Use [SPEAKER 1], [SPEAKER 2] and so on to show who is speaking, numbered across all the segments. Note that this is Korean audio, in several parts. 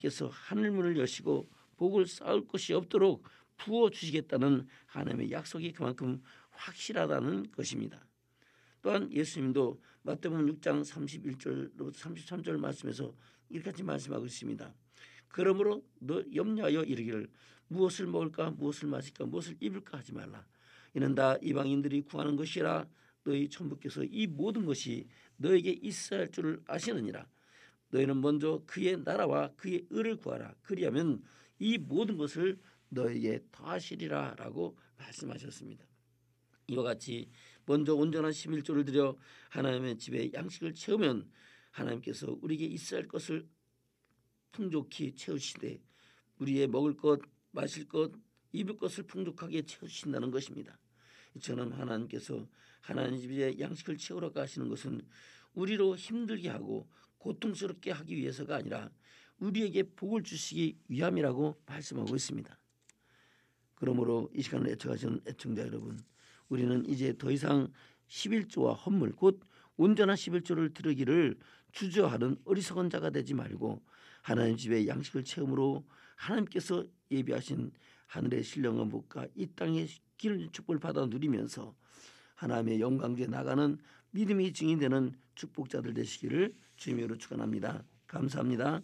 [SPEAKER 1] 께서 하늘문을 여시고 복을 쌓을 곳이 없도록 부어주시겠다는 하나님의 약속이 그만큼 확실하다는 것입니다. 또한 예수님도 마태복음 6장 31절로부터 33절 말씀에서 이렇게 말씀하고 있습니다. 그러므로 너 염려하여 이르기를 무엇을 먹을까 무엇을 마실까 무엇을 입을까 하지 말라. 이는 다 이방인들이 구하는 것이라 너희 천부께서 이 모든 것이 너에게 있어야 할 줄을 아시느니라. 너희는 먼저 그의 나라와 그의 의를 구하라. 그리하면 이 모든 것을 너에게 더하시리라 라고 말씀하셨습니다. 이와 같이 먼저 온전한 11조를 드려 하나님의 집에 양식을 채우면 하나님께서 우리에게 있어야 할 것을 풍족히 채우시되 우리의 먹을 것, 마실 것, 입을 것을 풍족하게 채우신다는 것입니다. 저는 하나님께서 하나님 집에 양식을 채우라고 하시는 것은 우리로 힘들게 하고 고통스럽게 하기 위해서가 아니라 우리에게 복을 주시기 위함이라고 말씀하고 있습니다. 그러므로 이 시간을 애청하시는 애청자 여러분, 우리는 이제 더 이상 11조와 헌물 곧 온전한 11조를 드리기를 주저하는 어리석은 자가 되지 말고 하나님 집에 양식을 채움으로 하나님께서 예비하신 하늘의 신령한 복과 이 땅의 기름 축복을 받아 누리면서 하나님의 영광주에 나가는 믿음이 증인되는 축복자들 되시기를 주님으로 축원합니다. 감사합니다.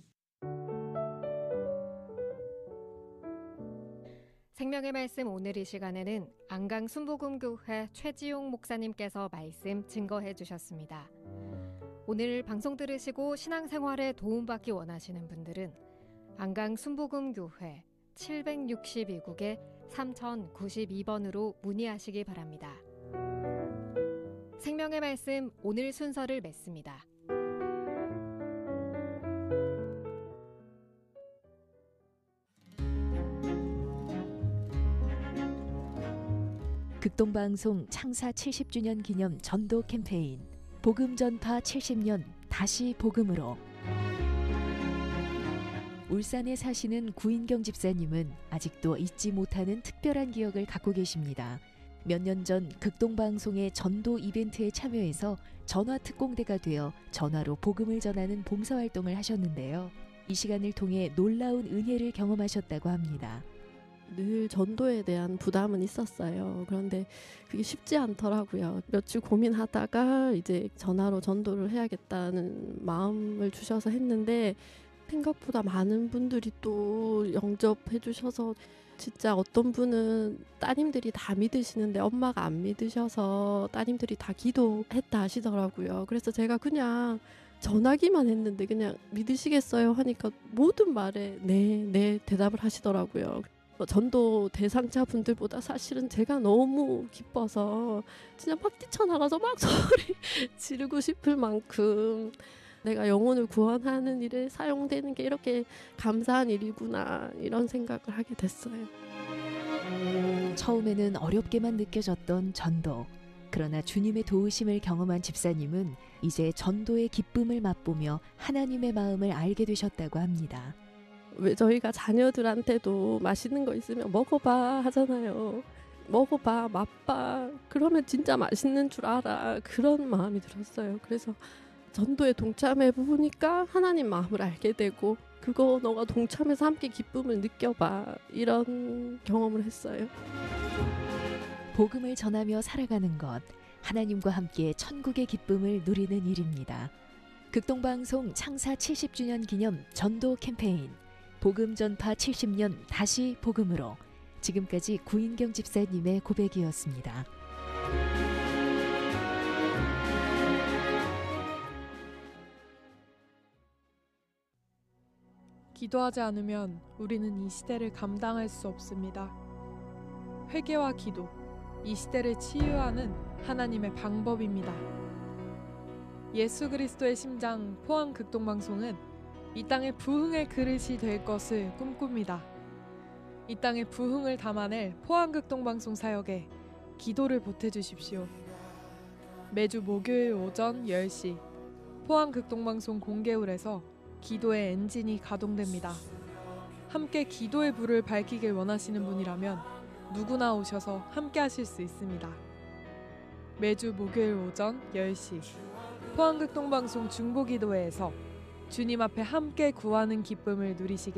[SPEAKER 2] 생명의 말씀 오늘 이 시간에는 안강 순복음교회 최지용 목사님께서 말씀 증거해 주셨습니다. 오늘 방송 들으시고 신앙생활에 도움받기 원하시는 분들은 안강 순복음교회 762국에 3092번으로 문의하시기 바랍니다. 생명의 말씀 오늘 순서를 맺습니다.
[SPEAKER 3] 극동방송 창사 70주년 기념 전도 캠페인 복음 전파 70년 다시 복음으로. 울산에 사시는 구인경 집사님은 아직도 잊지 못하는 특별한 기억을 갖고 계십니다. 몇 년 전 극동방송의 전도 이벤트에 참여해서 전화특공대가 되어 전화로 복음을 전하는 봉사활동을 하셨는데요. 이 시간을 통해 놀라운 은혜를 경험하셨다고 합니다.
[SPEAKER 4] 늘 전도에 대한 부담은 있었어요. 그런데 그게 쉽지 않더라고요. 며칠 고민하다가 이제 전화로 전도를 해야겠다는 마음을 주셔서 했는데 생각보다 많은 분들이 또 영접해 주셔서 진짜 어떤 분은 따님들이 다 믿으시는데 엄마가 안 믿으셔서 따님들이 다 기도했다 하시더라고요. 그래서 제가 그냥 전화기만 했는데 그냥 믿으시겠어요 하니까 모든 말에 네 대답을 하시더라고요. 전도 대상자분들보다 사실은 제가 너무 기뻐서 진짜 막 뛰쳐나가서 막 소리 지르고 싶을 만큼 내가 영혼을 구원하는 일에 사용되는 게 이렇게 감사한 일이구나 이런 생각을 하게 됐어요.
[SPEAKER 3] 처음에는 어렵게만 느껴졌던 전도. 그러나 주님의 도우심을 경험한 집사님은 이제 전도의 기쁨을 맛보며 하나님의 마음을 알게 되셨다고 합니다.
[SPEAKER 4] 왜 저희가 자녀들한테도 맛있는 거 있으면 먹어봐 하잖아요. 먹어봐, 맛봐. 그러면 진짜 맛있는 줄 알아. 그런 마음이 들었어요. 그래서 전도에 동참해 보니까 하나님 마음을 알게 되고 그거 너가 동참해서 함께 기쁨을 느껴봐. 이런 경험을 했어요.
[SPEAKER 3] 복음을 전하며 살아가는 것, 하나님과 함께 천국의 기쁨을 누리는 일입니다. 극동방송 창사 70주년 기념 전도 캠페인 복음 전파 70년 다시 복음으로. 지금까지 구인경 집사님의 고백이었습니다.
[SPEAKER 5] 기도하지 않으면 우리는 이 시대를 감당할 수 없습니다. 회개와 기도, 이 시대를 치유하는 하나님의 방법입니다. 예수 그리스도의 심장 포항 극동방송은 이 땅의 부흥의 그릇이 될 것을 꿈꿉니다. 이 땅의 부흥을 담아낼 포항 극동방송 사역에 기도를 보태주십시오. 매주 목요일 오전 10시 포항 극동방송 공개홀에서 기도의 엔진이 가동됩니다. 함께 기도의 불을 밝히길 원하시는 분이라면 누구나 오셔서 함께 하실 수 있습니다. 매주 목요일 오전 10시 포항극동방송 중보기도회에서 주님 앞에 함께 구하는 기쁨을 누리시길